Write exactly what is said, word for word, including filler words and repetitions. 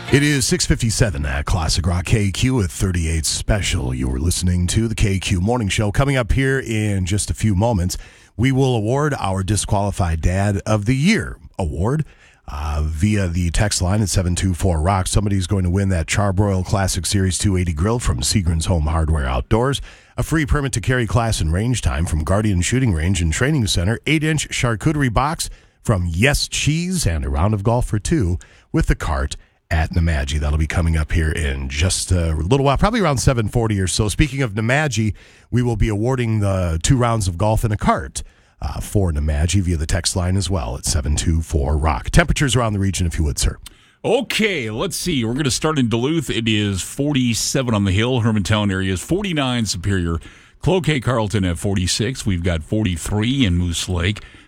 It is six fifty-seven at Classic Rock K Q at thirty-eight Special. You're listening to the K Q Morning Show. Coming up here in just a few moments, we will award our Disqualified Dad of the Year award uh, via the text line at seven two four rock. Somebody's going to win that Charbroil Classic Series two eighty grill from Seagram's Home Hardware Outdoors, a free permit to carry class and range time from Guardian Shooting Range and Training Center, eight-inch charcuterie box from Yes Cheese, and a round of golf for two with the cart at Nemadji. That'll be coming up here in just a little while, probably around seven forty or so. Speaking of Nemadji, we will be awarding the two rounds of golf in a cart uh, for Nemadji via the text line as well at seven two four rock. Temperatures around the region, if you would, sir. Okay, let's see. We're going to start in Duluth. It is forty-seven on the hill. Hermantown area is forty-nine Superior. Cloquet Carlton at forty-six. We've got forty-three in Moose Lake.